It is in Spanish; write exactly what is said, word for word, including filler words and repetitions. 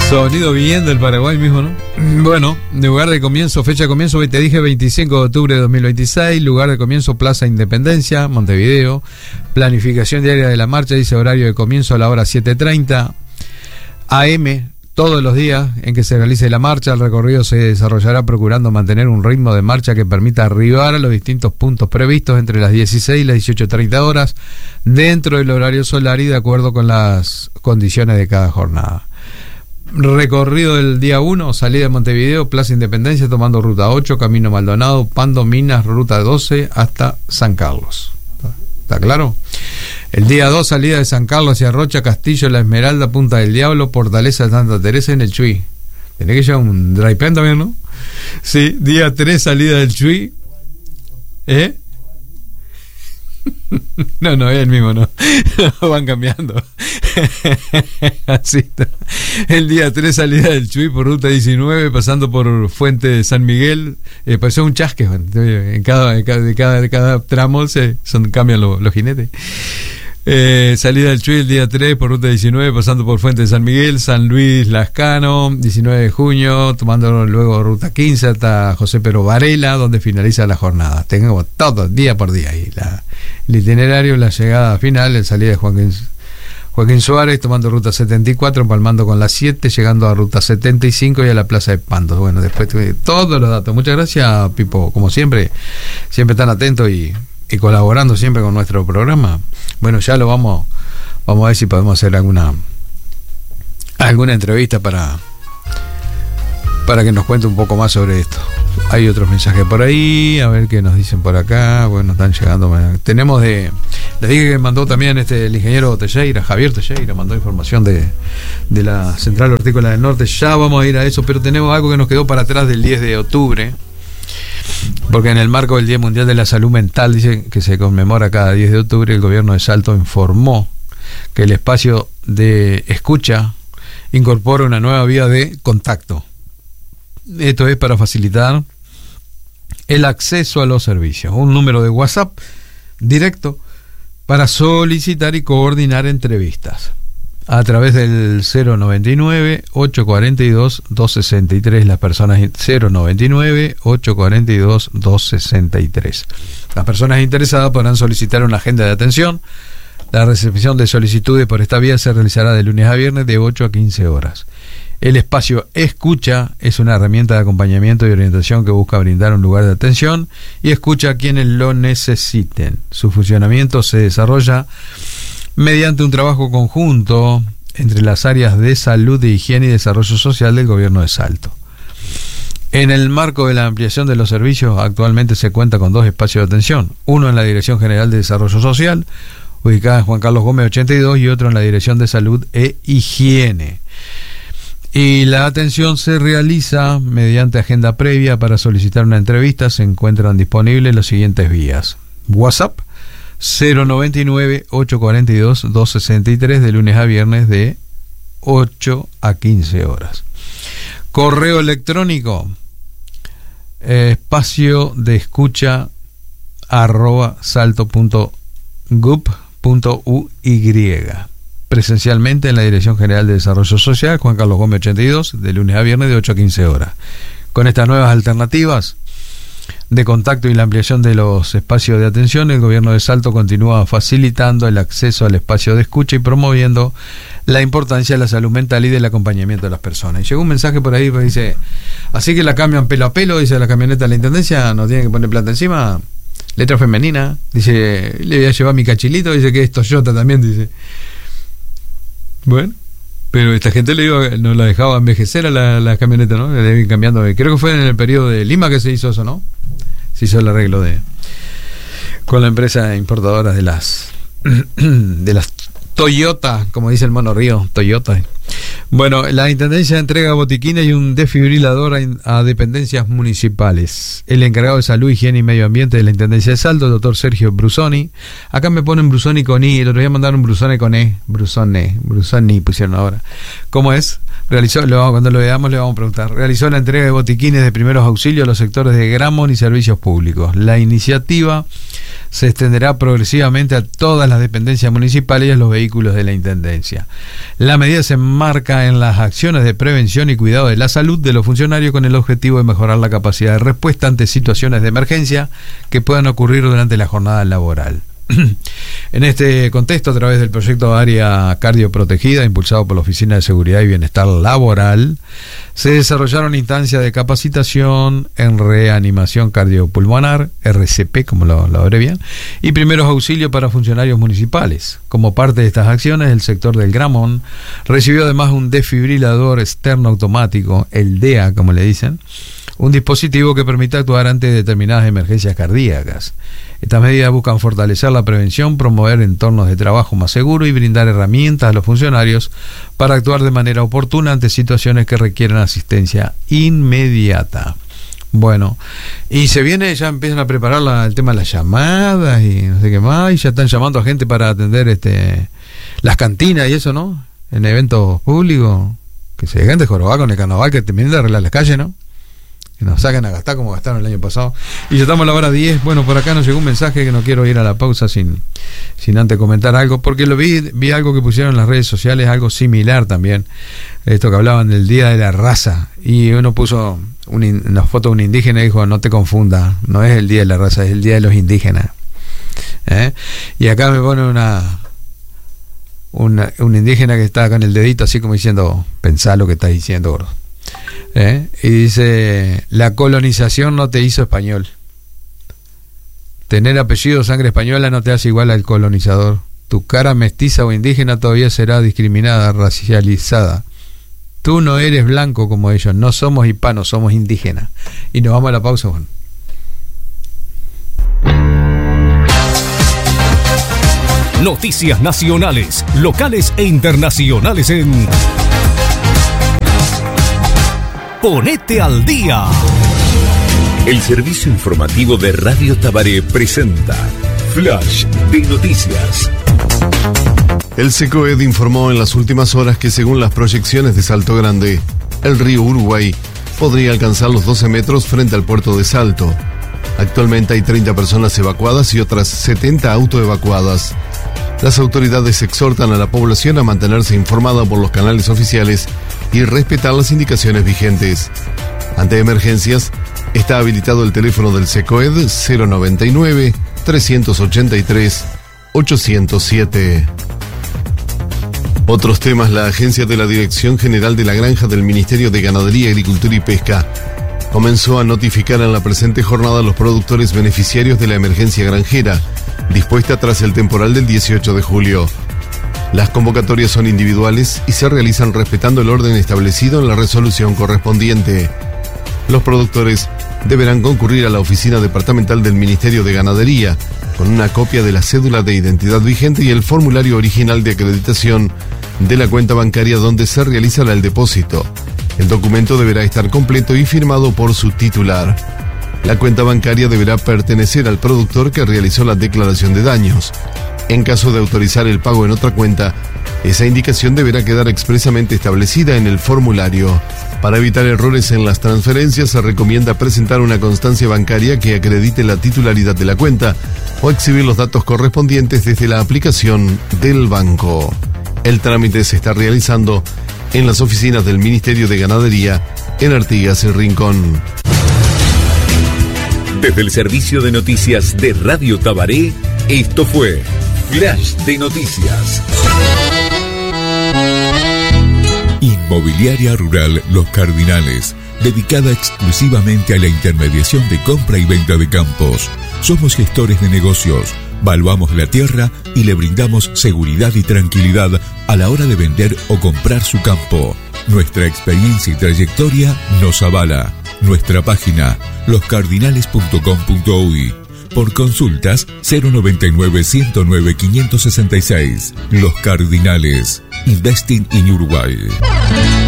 Sonido bien del Paraguay mismo, ¿no? Bueno, lugar de comienzo, fecha de comienzo, te dije veinticinco de octubre de dos mil veintiséis, lugar de comienzo Plaza Independencia, Montevideo, planificación diaria de la marcha, dice horario de comienzo a la hora siete treinta, A M, todos los días en que se realice la marcha. El recorrido se desarrollará procurando mantener un ritmo de marcha que permita arribar a los distintos puntos previstos entre las dieciséis y las dieciocho treinta horas, dentro del horario solar y de acuerdo con las condiciones de cada jornada. Recorrido del día uno, salida de Montevideo, Plaza Independencia, tomando ruta ocho, Camino Maldonado, Pando, Minas, ruta doce hasta San Carlos. ¿Está claro? El día dos, salida de San Carlos hacia Rocha, Castillo, La Esmeralda, Punta del Diablo, Fortaleza de Santa Teresa en el Chuy. Tenés que llevar un dry pen también, ¿no? Sí, día tres, salida del Chuy. ¿Eh? No, no, es el mismo, no. Van cambiando. Así está. El día tres, salida del Chuy por ruta diecinueve, pasando por Fuente de San Miguel. Eh, pues es un chasque, en cada, en cada, de cada, de cada tramo se son, cambian los, los jinetes. Eh, salida del Chuy el día tres por ruta diecinueve, pasando por Fuente de San Miguel, San Luis Lascano, diecinueve de junio, tomando luego ruta quince hasta José Pero Varela, donde finaliza la jornada. Tengo todo día por día ahí la, el itinerario, la llegada final, la salida de Joaquín, Joaquín Suárez, tomando ruta setenta y cuatro, empalmando con la siete, llegando a ruta setenta y cinco y a la Plaza de Pantos. Bueno, después todos los datos. Muchas gracias, Pipo, como siempre, siempre tan atento y y colaborando siempre con nuestro programa. Bueno, ya lo vamos vamos a ver si podemos hacer alguna alguna entrevista para para que nos cuente un poco más sobre esto. Hay otros mensajes por ahí, a ver qué nos dicen por acá. Bueno, están llegando. Tenemos de les dije que mandó también este el ingeniero Teixeira, Javier Teixeira, mandó información de, de la Central Hortícola del Norte. Ya vamos a ir a eso, pero tenemos algo que nos quedó para atrás del diez de octubre. Porque en el marco del Día Mundial de la Salud Mental, dice que se conmemora cada diez de octubre, el gobierno de Salto informó que el espacio de escucha incorpora una nueva vía de contacto. Esto es para facilitar el acceso a los servicios. Un número de WhatsApp directo para solicitar y coordinar entrevistas a través del cero noventa y nueve, ochocientos cuarenta y dos, doscientos sesenta y tres. Las personas cero noventa y nueve, ochocientos cuarenta y dos, doscientos sesenta y tres. Las personas interesadas podrán solicitar una agenda de atención. La recepción de solicitudes por esta vía se realizará de lunes a viernes de ocho a quince horas. El espacio Escucha es una herramienta de acompañamiento y orientación que busca brindar un lugar de atención y escucha a quienes lo necesiten. Su funcionamiento se desarrolla mediante un trabajo conjunto entre las áreas de salud, de higiene y desarrollo social del gobierno de Salto. En el marco de la ampliación de los servicios, actualmente se cuenta con dos espacios de atención, uno en la Dirección General de Desarrollo Social, ubicada en Juan Carlos Gómez ochenta y dos, y otro en la Dirección de Salud e Higiene. Y la atención se realiza mediante agenda previa. Para solicitar una entrevista se encuentran disponibles las siguientes vías: WhatsApp cero noventa y nueve, ochocientos cuarenta y dos, doscientos sesenta y tres, de lunes a viernes de ocho a quince horas. Correo electrónico eh, espacio de escucha arroba salto punto gov punto uy. Presencialmente en la Dirección General de Desarrollo Social, Juan Carlos Gómez ochenta y dos, de lunes a viernes de ocho a quince horas. Con estas nuevas alternativas de contacto y la ampliación de los espacios de atención, el gobierno de Salto continúa facilitando el acceso al espacio de escucha y promoviendo la importancia de la salud mental y del acompañamiento de las personas. Y llegó un mensaje por ahí que dice: así que la cambian pelo a pelo, dice la camioneta de la Intendencia, no tiene que poner plata encima. Letra femenina, dice, le voy a llevar mi cachilito, dice que es Toyota también, dice. Bueno, pero esta gente le iba, no la dejaba envejecer a la, la camioneta, ¿no? Le deben cambiando. Creo que fue en el periodo de Lima que se hizo eso, ¿no? Se hizo el arreglo de con la empresa importadora de las de las Toyota, como dice el Mono Río, Toyota. Bueno, la Intendencia entrega botiquines y un desfibrilador a, a dependencias municipales. El encargado de Salud, Higiene y Medio Ambiente de la Intendencia de Salto, el doctor Sergio Brusoni. Acá me ponen Brusoni con I, el otro día mandaron Brusoni con E. Brusoni, Brusoni pusieron ahora. ¿Cómo es? realizó, lo, cuando lo veamos le vamos a preguntar, realizó la entrega de botiquines de primeros auxilios a los sectores de Gramont y servicios públicos. La iniciativa se extenderá progresivamente a todas las dependencias municipales y a los vehículos de la Intendencia. La medida se enmarca en las acciones de prevención y cuidado de la salud de los funcionarios con el objetivo de mejorar la capacidad de respuesta ante situaciones de emergencia que puedan ocurrir durante la jornada laboral. En este contexto, a través del proyecto Área Cardioprotegida, impulsado por la Oficina de Seguridad y Bienestar Laboral, se desarrollaron instancias de capacitación en reanimación cardiopulmonar, R C P, como lo, lo abrevian, y primeros auxilios para funcionarios municipales. Como parte de estas acciones, el sector del Gramont recibió además un desfibrilador externo automático, el D E A, como le dicen, un dispositivo que permite actuar ante determinadas emergencias cardíacas. Estas medidas buscan fortalecer la prevención, promover entornos de trabajo más seguros y brindar herramientas a los funcionarios para actuar de manera oportuna ante situaciones que requieren asistencia inmediata. Bueno, y se viene, ya empiezan a preparar la, el tema de las llamadas y no sé qué más, y ya están llamando a gente para atender este las cantinas y eso, ¿no? En eventos públicos, que se dejen de jorobar con el carnaval, que terminen de arreglar las calles, ¿no? Que nos sacan a gastar como gastaron el año pasado. Y ya estamos a la hora diez. Bueno, por acá nos llegó un mensaje que no quiero ir a la pausa sin, sin antes comentar algo, porque lo vi, vi algo que pusieron en las redes sociales, algo similar también, esto que hablaban del Día de la Raza, y uno puso un, una foto de un indígena y dijo, no te confundas, no es el Día de la Raza, es el Día de los Indígenas. ¿Eh? Y acá me pone una, una un indígena que está con el dedito así como diciendo, pensá lo que estás diciendo, gordo. ¿Eh? Y dice, la colonización no te hizo español. Tener apellido sangre española no te hace igual al colonizador. Tu cara mestiza o indígena todavía será discriminada, racializada. Tú no eres blanco como ellos, no somos hispanos, somos indígenas. Y nos vamos a la pausa, Juan. Noticias nacionales, locales e internacionales en Ponete al Día. El servicio informativo de Radio Tabaré presenta Flash de Noticias. El SECOED informó en las últimas horas que según las proyecciones de Salto Grande, el río Uruguay podría alcanzar los doce metros frente al puerto de Salto. Actualmente hay treinta personas evacuadas y otras setenta autoevacuadas. Las autoridades exhortan a la población a mantenerse informada por los canales oficiales y respetar las indicaciones vigentes. Ante emergencias, está habilitado el teléfono del SECOED cero noventa y nueve, trescientos ochenta y tres, ochocientos siete. Otros temas. La agencia de la Dirección General de la Granja del Ministerio de Ganadería, Agricultura y Pesca comenzó a notificar en la presente jornada a los productores beneficiarios de la emergencia granjera, dispuesta tras el temporal del dieciocho de julio. Las convocatorias son individuales y se realizan respetando el orden establecido en la resolución correspondiente. Los productores deberán concurrir a la oficina departamental del Ministerio de Ganadería con una copia de la cédula de identidad vigente y el formulario original de acreditación de la cuenta bancaria donde se realizará el depósito. El documento deberá estar completo y firmado por su titular. La cuenta bancaria deberá pertenecer al productor que realizó la declaración de daños. En caso de autorizar el pago en otra cuenta, esa indicación deberá quedar expresamente establecida en el formulario. Para evitar errores en las transferencias, se recomienda presentar una constancia bancaria que acredite la titularidad de la cuenta o exhibir los datos correspondientes desde la aplicación del banco. El trámite se está realizando en las oficinas del Ministerio de Ganadería en Artigas y Rincón. Desde el servicio de noticias de Radio Tabaré, esto fue Flash de Noticias. Inmobiliaria Rural Los Cardinales, dedicada exclusivamente a la intermediación de compra y venta de campos. Somos gestores de negocios, valuamos la tierra y le brindamos seguridad y tranquilidad a la hora de vender o comprar su campo. Nuestra experiencia y trayectoria nos avala. Nuestra página, los cardinales punto com punto uy. Por consultas, cero noventa y nueve, ciento nueve, quinientos sesenta y seis. Los Cardinales. Investing in Uruguay.